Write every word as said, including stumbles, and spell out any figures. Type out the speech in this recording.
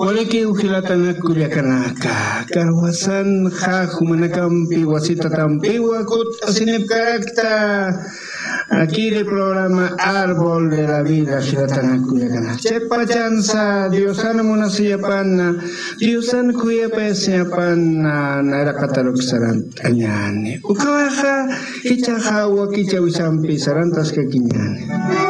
wala kay ukilatan na kulyakanaka. Karwasan ha humanakampi wasita tampi wakut asinip karakta. Aquí el programa Árbol de la Vida Shiratana Kuyakana. Chepa chansa Diosana munasiyapan Diosan kuyapa siyapan naira katalog sarant anyane. Ukawaha kichaha wa kicha usampi sarantas kakinyane.